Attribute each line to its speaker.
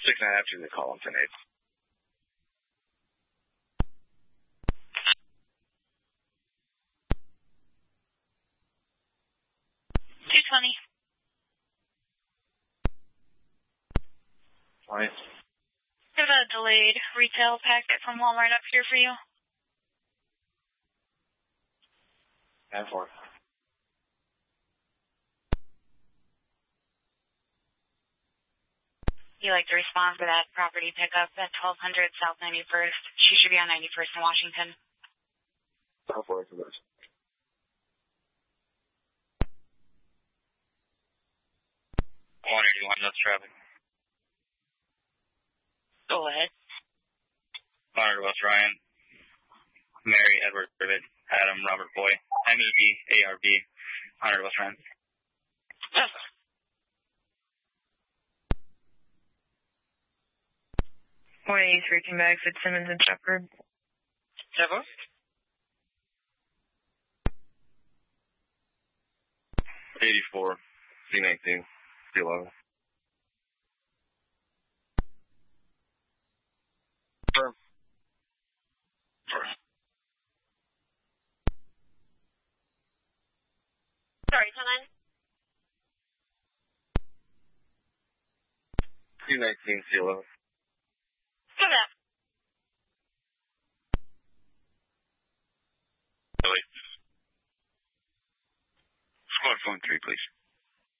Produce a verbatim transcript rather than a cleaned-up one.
Speaker 1: Six and a half to the call ten eight.
Speaker 2: Two twenty.
Speaker 1: Twenty.
Speaker 2: Got a delayed retail packet from Walmart up here for you.
Speaker 1: And four.
Speaker 2: You like to respond to that property pickup at twelve hundred South ninety-first. She should be on ninety-first in Washington.
Speaker 1: South four to this.
Speaker 3: one eighty-one, that's traffic.
Speaker 2: Go ahead.
Speaker 3: one hundred West Ryan. Mary, Edward, Privet, Adam, Robert Boy, M E D, A R B, one hundred West Ryan.
Speaker 2: Yes.
Speaker 4: one eighty-three, come back, Fitzsimmons and Shepherd.
Speaker 2: Several?
Speaker 1: eighty-four, C nineteen, C eleven. Firm. Firm.
Speaker 2: Sorry, ten nine.
Speaker 1: C nineteen, C eleven.
Speaker 2: Go back.
Speaker 1: Billy. Squad phone three, please.